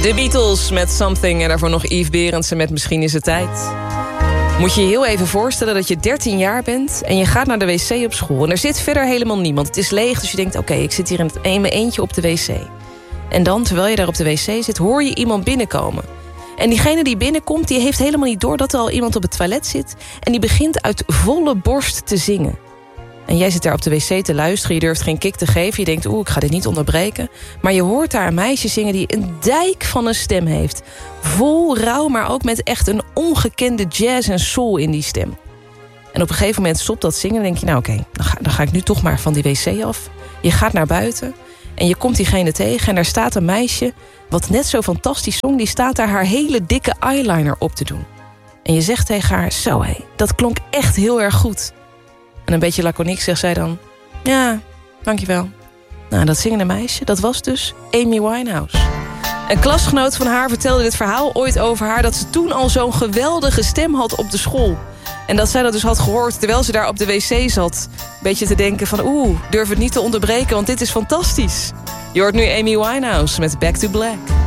De Beatles met Something en daarvoor nog Yves Berendsen met Misschien is het tijd. Moet je je heel even voorstellen dat je 13 jaar bent en je gaat naar de wc op school. En er zit verder helemaal niemand. Het is leeg, dus je denkt, oké, ik zit hier in mijn eentje op de wc. En dan, terwijl je daar op de wc zit, hoor je iemand binnenkomen. En diegene die binnenkomt, die heeft helemaal niet door dat er al iemand op het toilet zit. En die begint uit volle borst te zingen. En jij zit daar op de wc te luisteren, je durft geen kick te geven. Je denkt, ik ga dit niet onderbreken. Maar je hoort daar een meisje zingen die een dijk van een stem heeft. Vol rouw, maar ook met echt een ongekende jazz en soul in die stem. En op een gegeven moment stopt dat zingen en denk je, oké, dan ga ik nu toch maar van die wc af. Je gaat naar buiten en je komt diegene tegen en daar staat een meisje wat net zo fantastisch zong. Die staat daar haar hele dikke eyeliner op te doen. En je zegt tegen haar, dat klonk echt heel erg goed. En een beetje laconiek zegt zij dan, ja, dankjewel. Nou, dat zingende meisje, dat was dus Amy Winehouse. Een klasgenoot van haar vertelde dit verhaal ooit over haar, dat ze toen al zo'n geweldige stem had op de school. En dat zij dat dus had gehoord terwijl ze daar op de wc zat. Een beetje te denken van, durf het niet te onderbreken, want dit is fantastisch. Je hoort nu Amy Winehouse met Back to Black.